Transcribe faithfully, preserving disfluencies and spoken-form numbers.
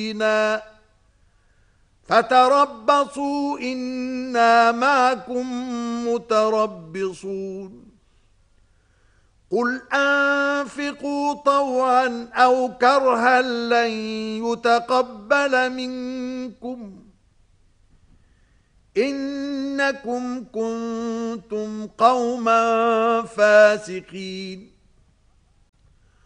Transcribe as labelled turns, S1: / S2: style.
S1: فتربصوا إنا معكم متربصون قل أنفقوا طوعا أو كرها لن يتقبل منكم إنكم كنتم قوما فاسقين